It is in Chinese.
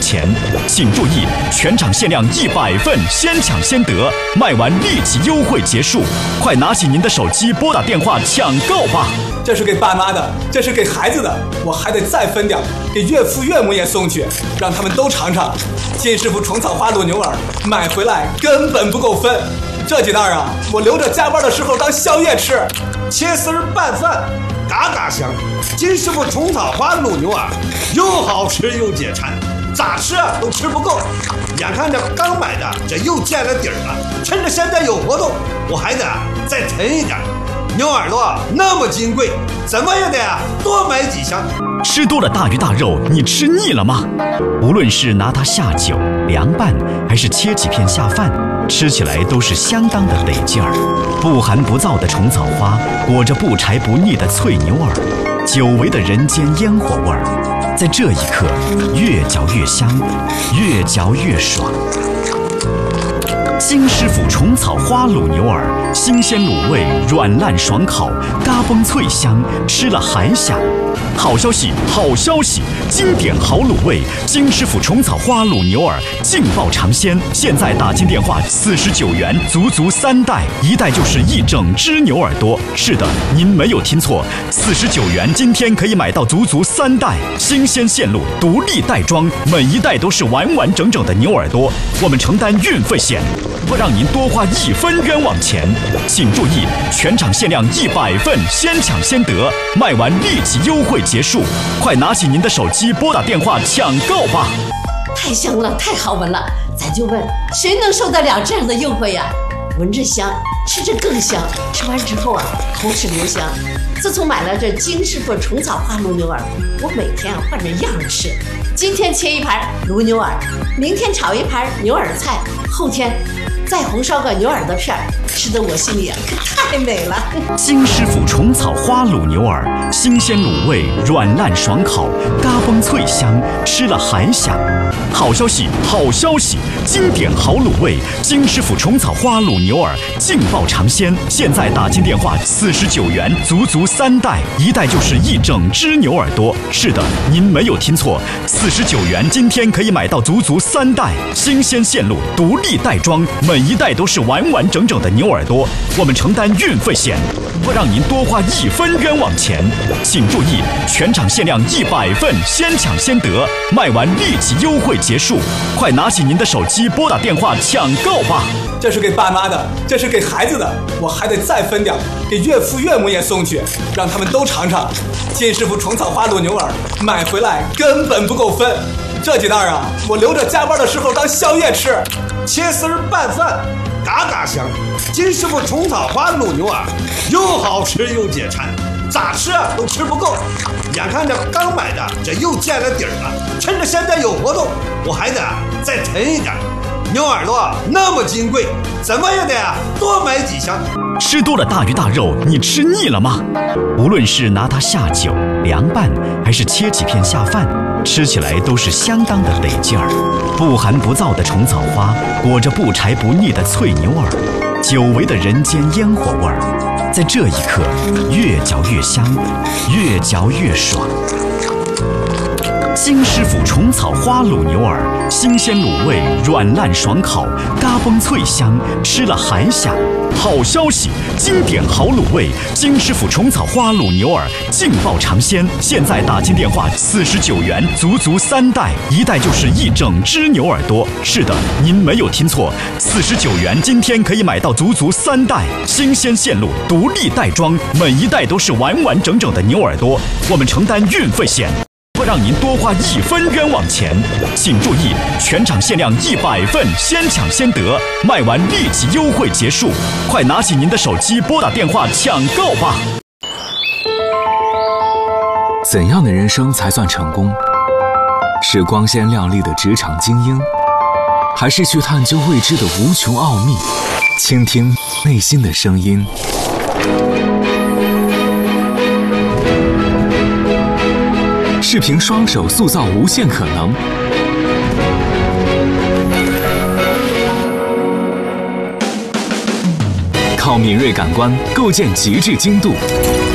前。请注意，全场限量100份，先抢先得，卖完立即优惠结束。快拿起您的手机拨打电话抢购吧！ 这是给爸妈的，这是给孩子的，我还得再分点，给岳父岳母也送去，让他们都尝尝。金师傅虫草花卤牛耳，买回来根本不够分。这几袋啊，我留着加班的时候当宵夜吃。 切丝拌饭，嘎嘎香。金师傅虫草花卤牛耳，又好吃又解馋，咋吃啊都吃不够。眼看着刚买的这又见了底儿了，趁着现在有活动，我还得再囤一点。牛耳朵那么金贵，怎么也得多买几箱。 吃多了大鱼大肉，你吃腻了吗？无论是拿它下酒、凉拌，还是切几片下饭，吃起来都是相当的得劲儿。不寒不燥的虫草花，裹着不柴不腻的脆牛耳，久违的人间烟火味儿，在这一刻越嚼越香，越嚼越爽。金师傅虫草花卤牛耳，新鲜卤味，软烂爽口，嘎嘣脆香，吃了还香。好消息，好消息！经典好卤味，金师傅虫草花卤牛耳劲爆尝鲜，现在打进电话49元，足足3袋，一袋就是一整只牛耳朵。是的，您没有听错，49元今天可以买到足足3袋，新鲜现卤，独立袋装，每一袋都是完完整整的牛耳朵，我们承担运费险，不让您多花1分冤枉钱。请注意，全场限量100份，先抢先得，卖完立即优惠结束。快拿起您的手机拨打电话抢购吧！ 太香了，太好闻了，咱就问谁能受得了这样的诱惑呀？闻着香，吃着更香，吃完之后啊，口齿留香。自从买了这金师傅虫草花卤牛耳，我每天换着样吃。今天切一盘卤牛耳，明天炒一盘牛耳菜，后天再红烧个牛耳朵片，吃得我心里可太美了。 金师傅虫草花卤牛耳，新鲜卤味，软烂爽口，嘎嘣脆香，吃了还香。好消息，好消息！经典好卤味，金师傅虫草花卤牛耳劲爆尝鲜，现在打进电话49元，足足3袋，一袋就是一整只牛耳朵。是的，您没有听错，49元今天可以买到足足3袋，新鲜现卤，独立袋装，每一袋都是完完整整的牛耳朵，我们承担运费险，不让您多花1分冤枉钱。请注意，全场限量100份，先抢先得，卖完立即优惠结束。快拿起您的手机拨打电话抢购吧！ 这是给爸妈的，这是给孩子的，我还得再分点，给岳父岳母也送去，让他们都尝尝。金师傅虫草花卤牛耳，买回来根本不够分。这几袋啊，我留着加班的时候当宵夜吃。 切丝拌饭，嘎嘎香。金师傅虫草花卤牛耳，又好吃又解馋，咋吃啊都吃不够。眼看着刚买的这又见了底儿了，趁着现在有活动，我还得再囤一点。牛耳朵那么金贵，怎么也得多买几箱。 吃多了大鱼大肉，你吃腻了吗？无论是拿它下酒、凉拌，还是切几片下饭，吃起来都是相当的得劲儿。不寒不燥的虫草花，裹着不柴不腻的脆牛耳，久违的人间烟火味儿，在这一刻越嚼越香，越嚼越爽。金师傅虫草花卤牛耳，新鲜卤味，软烂爽口，嘎嘣脆香，吃了还香。好消息，经典好卤味，金师傅虫草花卤牛耳劲爆尝鲜，现在打进电话49元，足足3袋，一袋就是一整只牛耳朵。是的，您没有听错，49元今天可以买到足足3袋，新鲜现卤，独立袋装，每一袋都是完完整整的牛耳朵，我们承担运费险，不让您多花1分冤枉钱。请注意，全场限量100份，先抢先得，卖完立即优惠结束。快拿起您的手机拨打电话抢购吧！ 怎样的人生才算成功？是光鲜亮丽的职场精英，还是去探究未知的无穷奥秘，倾听内心的声音？是凭双手塑造无限可能，靠敏锐感官构建极致精度，